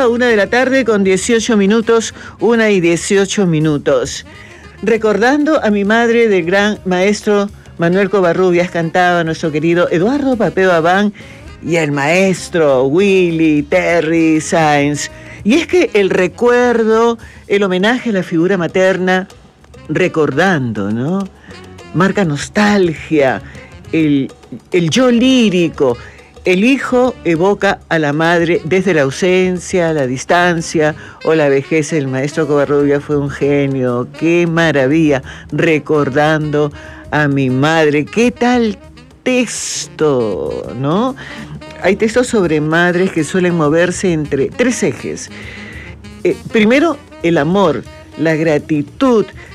hora, 1:18, 1:18. Recordando a mi madre del gran maestro Manuel Covarrubias, cantaba nuestro querido Eduardo Papeo Abán y el maestro Willy Terry Sáenz. Y es que el recuerdo, el homenaje a la figura materna, recordando, ¿no? Marca nostalgia, el yo lírico. El hijo evoca a la madre desde la ausencia, la distancia o la vejez. El maestro Covarrubias fue un genio. ¡Qué maravilla! Recordando a mi madre. ¿Qué tal texto, no? Hay textos sobre madres que suelen moverse entre tres ejes. Primero, el amor, la gratitud,